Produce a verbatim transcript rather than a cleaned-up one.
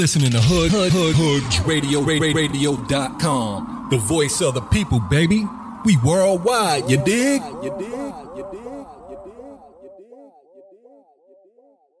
Listening to Hood Hood Hood Hood Radio Radio dot com. The voice of the people, baby. We worldwide, you dig? You dig? You dig?